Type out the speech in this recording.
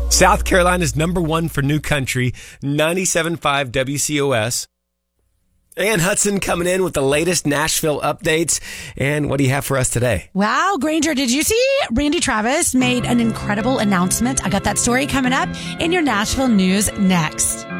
South Carolina's number one for new country, 97.5 WCOS. Ann Hudson coming in with the latest Nashville updates. And what do you have for us today? Wow, Granger, did you see Randy Travis made an incredible announcement? I got that story coming up in your Nashville news next.